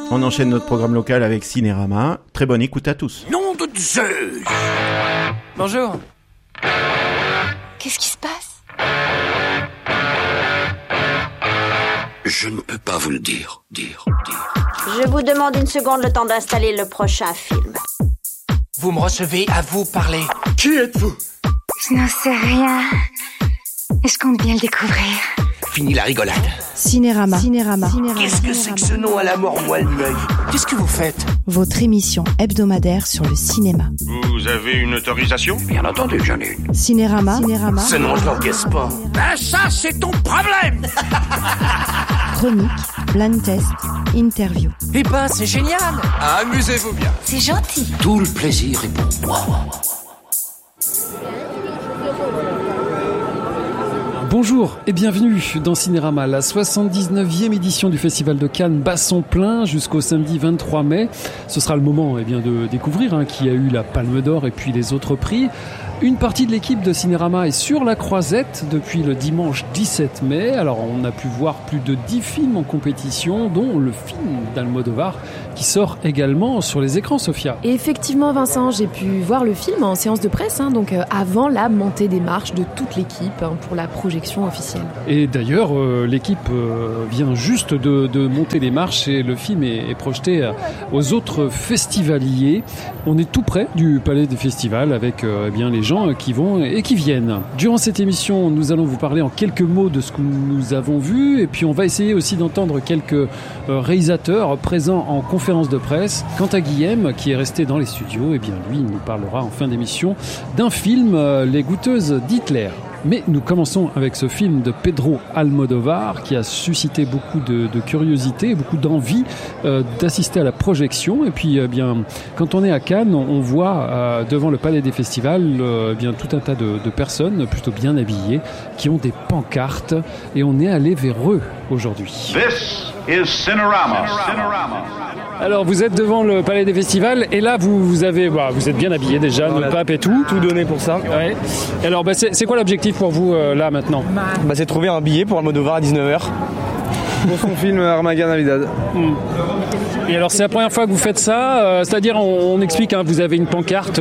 On enchaîne notre programme local avec Cinérama. Très bonne écoute à tous. Nom de Zeus! Bonjour. Qu'est-ce qui se passe? Je ne peux pas vous le dire. Je vous demande une seconde, le temps d'installer le prochain film. Vous me recevez, à vous parler. Qui êtes-vous? Je n'en sais rien. Et je compte bien le découvrir. Fini la rigolade. Cinérama. Qu'est-ce que c'est que ce nom à la mort moelle l'œil? Qu'est-ce que vous faites? Votre émission hebdomadaire sur le cinéma. Vous avez une autorisation? Bien entendu que j'en ai une. Cinérama. Ce nom, je l'encaisse pas. Ben ça, c'est ton problème. Chronique, blind test, interview. Eh ben, c'est génial. Amusez-vous bien. C'est gentil. Tout le plaisir est pour moi. Bonjour et bienvenue dans Cinérama, la 79e édition du Festival de Cannes bat son plein jusqu'au samedi 23 mai. Ce sera le moment de découvrir qui a eu la Palme d'Or et puis les autres prix. Une partie de l'équipe de Cinérama est sur la Croisette depuis le dimanche 17 mai. Alors on a pu voir plus de 10 films en compétition, dont le film d'Almodovar qui sort également sur les écrans, Sophia. Et effectivement Vincent, j'ai pu voir le film en séance de presse, donc avant la montée des marches de toute l'équipe pour la projection officielle. Et d'ailleurs l'équipe vient juste de monter les marches et le film est projeté aux autres festivaliers. On est tout près du Palais des Festivals avec les gens qui vont et qui viennent. Durant cette émission, nous allons vous parler en quelques mots de ce que nous avons vu et puis on va essayer aussi d'entendre quelques réalisateurs présents en conférence de presse. Quant à Guillaume, qui est resté dans les studios, lui, il nous parlera en fin d'émission d'un film, Les Goûteuses d'Hitler. Mais nous commençons avec ce film de Pedro Almodovar qui a suscité beaucoup de curiosité, beaucoup d'envie d'assister à la projection. Et puis, quand on est à Cannes, on voit devant le Palais des Festivals tout un tas de personnes plutôt bien habillées qui ont des pancartes et on est allé vers eux aujourd'hui. This is Cinerama. Alors vous êtes devant le Palais des Festivals et là vous êtes bien habillé déjà, le pape et tout donné pour ça. Ouais. Alors c'est quoi l'objectif pour vous là maintenant? C'est de trouver un billet pour Almodovar à 19h. Pour son film Armageddon Navidad. Et alors c'est la première fois que vous faites ça, c'est-à-dire on explique, vous avez une pancarte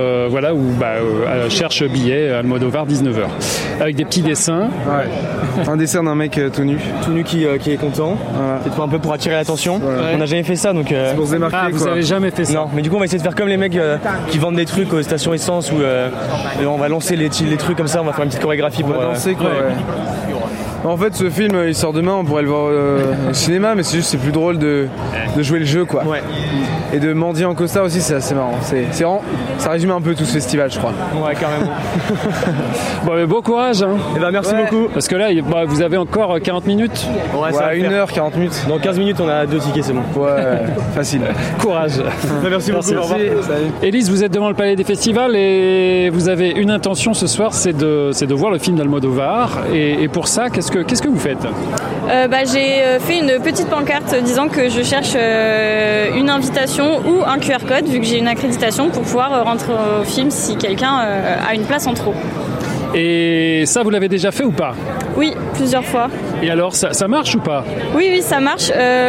où cherche billet Almodovar 19h avec des petits dessins. Ouais. Un dessin d'un mec tout nu qui est content. Voilà. C'est un peu pour attirer l'attention. Ouais. On n'a jamais fait ça donc. C'est pour se démarquer. Ah, vous avez jamais fait ça? Non, mais du coup on va essayer de faire comme les mecs qui vendent des trucs aux stations essence où on va lancer les trucs comme ça, on va faire une petite chorégraphie pour danser quoi. Ouais. En fait, ce film, il sort demain, on pourrait le voir au cinéma, mais c'est plus drôle de jouer le jeu, quoi. Ouais. Et de mendier en costard aussi, c'est assez marrant. C'est vraiment, ça résume un peu tout ce festival, je crois. Ouais, carrément. Bon courage. Et merci beaucoup. Parce que là, vous avez encore 40 minutes. Ouais, 1h, 40 minutes. Dans 15 minutes, on a 2 tickets, c'est bon. Ouais, facile. Courage. Merci beaucoup. Au revoir. Élise, vous êtes devant le Palais des Festivals et vous avez une intention ce soir, c'est de voir le film d'Almodovar. Et pour ça, qu'est-ce que vous faites? J'ai fait une petite pancarte disant que je cherche une invitation ou un QR code, vu que j'ai une accréditation, pour pouvoir rentrer au film si quelqu'un a une place en trop. Et ça, vous l'avez déjà fait ou pas? Oui, plusieurs fois. Et alors, ça marche ou pas? Oui, ça marche.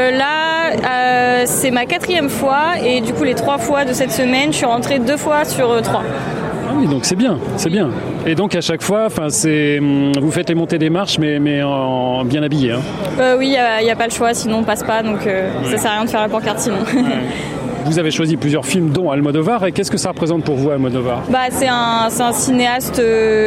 Là, c'est ma 4e fois et du coup, les 3 fois de cette semaine, je suis rentrée 2 fois sur 3. Ah oui, donc c'est bien. Et donc à chaque fois, vous faites les montées des marches, mais en bien habillé. Oui, il n'y a pas le choix, sinon on passe pas, donc ça sert à rien de faire la pancarte sinon. Ouais. Vous avez choisi plusieurs films, dont Almodovar, et qu'est-ce que ça représente pour vous, Almodovar? C'est un cinéaste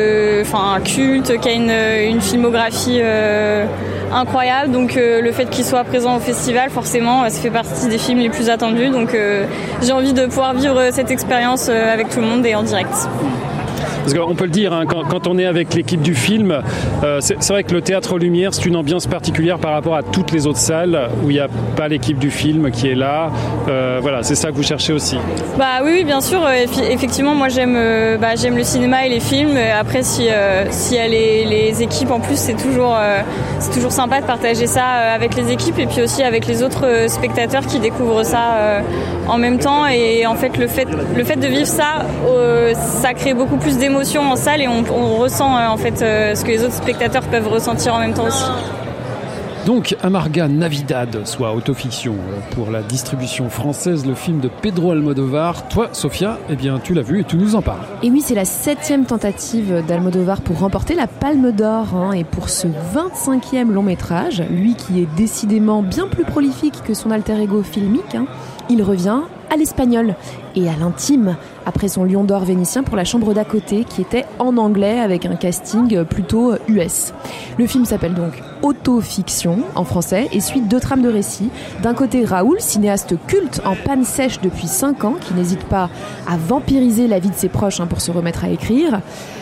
culte, qui a une filmographie incroyable, donc le fait qu'il soit présent au festival, forcément, ça fait partie des films les plus attendus, donc j'ai envie de pouvoir vivre cette expérience avec tout le monde et en direct. Parce qu'on peut le dire, quand on est avec l'équipe du film, c'est vrai que le Théâtre Lumière, c'est une ambiance particulière par rapport à toutes les autres salles où il n'y a pas l'équipe du film qui est là. C'est ça que vous cherchez aussi. Oui, bien sûr. Effectivement, moi j'aime le cinéma et les films. Après, s'il y a les équipes en plus, c'est toujours sympa de partager ça avec les équipes et puis aussi avec les autres spectateurs qui découvrent ça en même temps. Et en fait, le fait de vivre ça, ça crée beaucoup plus d'émotions en salle et on ressent ce que les autres spectateurs peuvent ressentir en même temps aussi. Donc, Amarga Navidad, soit autofiction pour la distribution française, le film de Pedro Almodóvar. Toi, Sophia, eh bien, tu l'as vu et tu nous en parles. Et oui, c'est la 7e tentative d'Almodóvar pour remporter la Palme d'Or. Et pour ce 25e long métrage, lui qui est décidément bien plus prolifique que son alter ego filmique, il revient à l'espagnol et à l'intime après son Lion d'Or vénitien pour La Chambre d'à côté qui était en anglais avec un casting plutôt US. Le film s'appelle donc Autofiction en français et suit 2 trames de récit. D'un côté, Raoul, cinéaste culte en panne sèche depuis 5 ans qui n'hésite pas à vampiriser la vie de ses proches pour se remettre à écrire.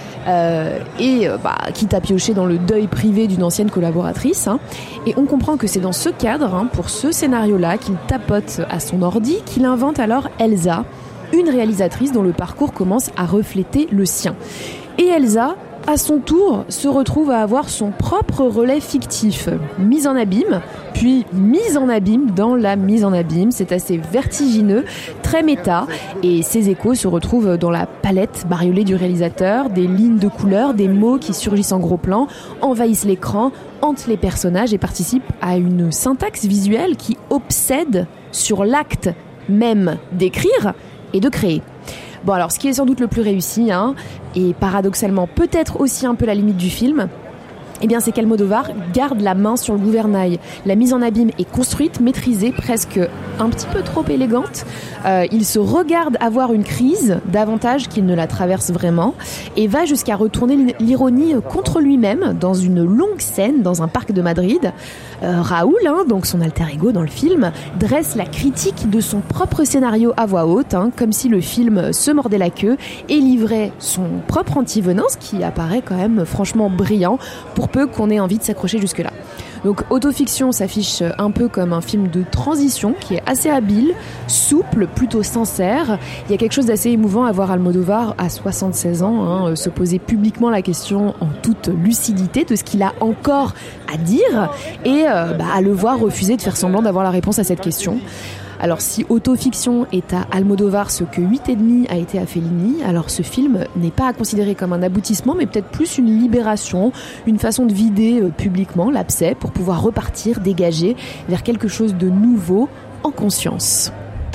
Quitte à piocher dans le deuil privé d'une ancienne collaboratrice. Et on comprend que c'est dans ce cadre, pour ce scénario-là, qu'il tapote à son ordi, qu'il invente alors Elsa, une réalisatrice dont le parcours commence à refléter le sien. Et Elsa, à son tour, se retrouve à avoir son propre relais fictif, mise en abîme, puis mise en abîme dans la mise en abîme. C'est assez vertigineux, très méta, et ces échos se retrouvent dans la palette bariolée du réalisateur, des lignes de couleurs, des mots qui surgissent en gros plan, envahissent l'écran, hantent les personnages et participent à une syntaxe visuelle qui obsède sur l'acte même d'écrire et de créer. Bon alors, ce qui est sans doute le plus réussi, et paradoxalement peut-être aussi un peu la limite du film, eh bien c'est qu'Almodóvar garde la main sur le gouvernail. La mise en abîme est construite, maîtrisée, presque un petit peu trop élégante. Il se regarde avoir une crise davantage qu'il ne la traverse vraiment et va jusqu'à retourner l'ironie contre lui-même dans une longue scène dans un parc de Madrid. Raoul, donc son alter ego dans le film, dresse la critique de son propre scénario à voix haute, comme si le film se mordait la queue et livrait son propre antivenin, ce qui apparaît quand même franchement brillant pour peu qu'on ait envie de s'accrocher jusque-là. Donc Autofiction s'affiche un peu comme un film de transition qui est assez habile, souple, plutôt sincère. Il y a quelque chose d'assez émouvant à voir Almodóvar à 76 ans se poser publiquement la question en toute lucidité de ce qu'il a encore à dire et à le voir refuser de faire semblant d'avoir la réponse à cette question. Alors si Autofiction est à Almodóvar ce que 8,5 a été à Fellini, alors ce film n'est pas à considérer comme un aboutissement, mais peut-être plus une libération, une façon de vider publiquement l'abcès pour pouvoir repartir, dégager vers quelque chose de nouveau en conscience.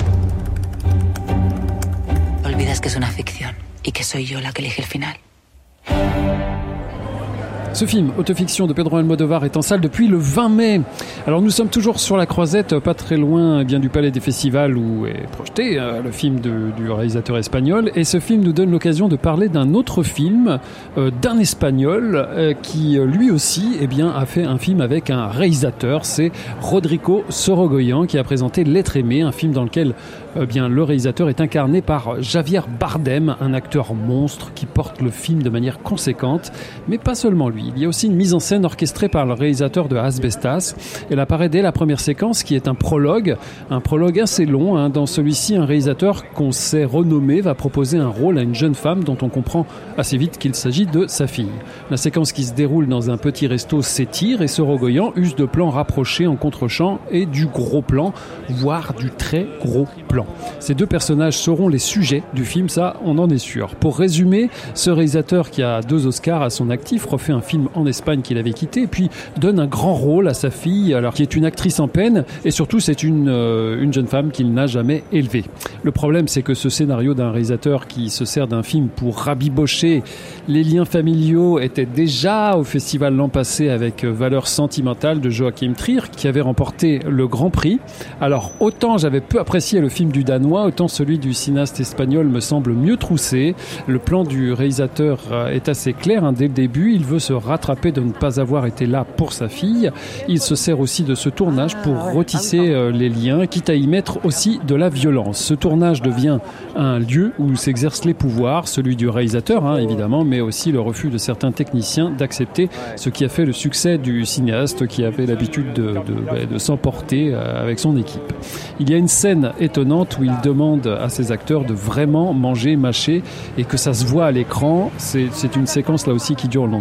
Olvidas que es una ficción y que soy yo la que elige el final. Ce film, Autofiction de Pedro Almodóvar, est en salle depuis le 20 mai. Alors nous sommes toujours sur la Croisette, pas très loin du Palais des Festivals où est projeté le film du réalisateur espagnol. Et ce film nous donne l'occasion de parler d'un autre film, d'un Espagnol qui lui aussi a fait un film avec un réalisateur. C'est Rodrigo Sorogoyen qui a présenté L'être aimé, un film dans lequel le réalisateur est incarné par Javier Bardem, un acteur monstre qui porte le film de manière conséquente, mais pas seulement lui. Il y a aussi une mise en scène orchestrée par le réalisateur de Asbestas. Elle apparaît dès la première séquence qui est un prologue assez long. Dans celui-ci, un réalisateur qu'on sait renommé va proposer un rôle à une jeune femme dont on comprend assez vite qu'il s'agit de sa fille. La séquence qui se déroule dans un petit resto s'étire et Sorogoyen use de plans rapprochés en contre-champ et du gros plan, voire du très gros plan. Ces deux personnages seront les sujets du film, ça on en est sûr. Pour résumer, ce réalisateur qui a 2 Oscars à son actif refait un film en Espagne qu'il avait quitté et puis donne un grand rôle à sa fille, alors qui est une actrice en peine et surtout c'est une jeune femme qu'il n'a jamais élevée. Le problème c'est que ce scénario d'un réalisateur qui se sert d'un film pour rabibocher les liens familiaux était déjà au festival l'an passé avec Valeurs sentimentales de Joachim Trier qui avait remporté le Grand Prix. Alors autant j'avais peu apprécié le film du Danois, autant celui du cinéaste espagnol me semble mieux troussé. Le plan du réalisateur est assez clair dès le début, il veut se rattraper de ne pas avoir été là pour sa fille. Il se sert aussi de ce tournage pour retisser les liens, quitte à y mettre aussi de la violence. Ce tournage devient un lieu où s'exercent les pouvoirs, celui du réalisateur évidemment, mais aussi le refus de certains techniciens d'accepter ce qui a fait le succès du cinéaste qui avait l'habitude de s'emporter avec son équipe. Il y a une scène étonnante où il demande à ses acteurs de vraiment manger, mâcher et que ça se voit à l'écran. C'est une séquence là aussi qui dure longtemps, qui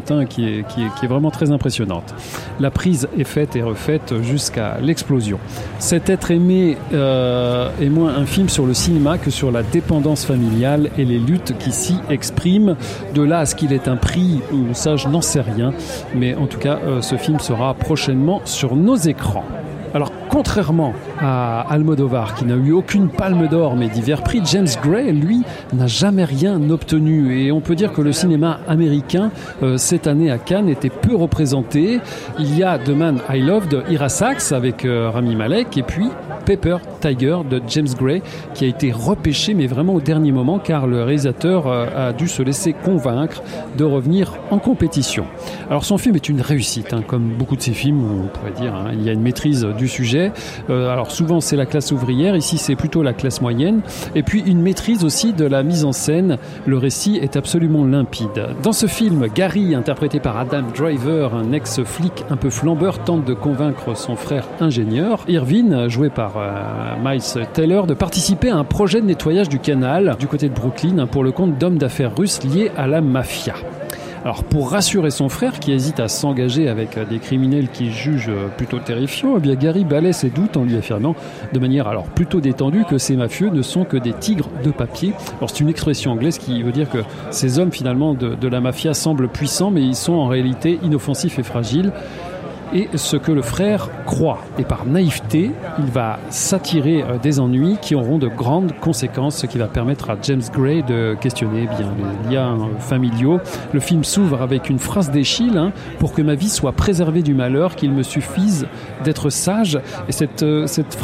est vraiment très impressionnante. La prise est faite et refaite jusqu'à l'explosion. Cet être aimé est moins un film sur le cinéma que sur la dépendance familiale et les luttes qui s'y expriment. De là à ce qu'il ait un prix, ça je n'en sais rien, mais en tout cas ce film sera prochainement sur nos écrans. Alors, contrairement à Almodovar, qui n'a eu aucune palme d'or mais divers prix, James Gray, lui, n'a jamais rien obtenu. Et on peut dire que le cinéma américain, cette année à Cannes, était peu représenté. Il y a The Man I Love de Ira Sachs avec Rami Malek, et puis Paper Tiger de James Gray, qui a été repêché, mais vraiment au dernier moment, car le réalisateur a dû se laisser convaincre de revenir en compétition. Alors, son film est une réussite, comme beaucoup de ses films, on pourrait dire. Il y a une maîtrise du sujet. Alors souvent c'est la classe ouvrière, ici c'est plutôt la classe moyenne, et puis une maîtrise aussi de la mise en scène. Le récit est absolument limpide. Dans ce film, Gary, interprété par Adam Driver, un ex-flic un peu flambeur, tente de convaincre son frère ingénieur, Irvin, joué par Miles Taylor, de participer à un projet de nettoyage du canal du côté de Brooklyn pour le compte d'hommes d'affaires russes liés à la mafia. Alors, pour rassurer son frère qui hésite à s'engager avec des criminels qu'il juge plutôt terrifiants, eh bien Gary balaie ses doutes en lui affirmant de manière alors plutôt détendue que ces mafieux ne sont que des tigres de papier. Alors, c'est une expression anglaise qui veut dire que ces hommes finalement de la mafia semblent puissants, mais ils sont en réalité inoffensifs et fragiles. Et ce que le frère croit. Et par naïveté, il va s'attirer des ennuis qui auront de grandes conséquences, ce qui va permettre à James Gray de questionner les liens familiaux. Le film s'ouvre avec une phrase d'Eschyle, pour que ma vie soit préservée du malheur, qu'il me suffise d'être sage. Et cette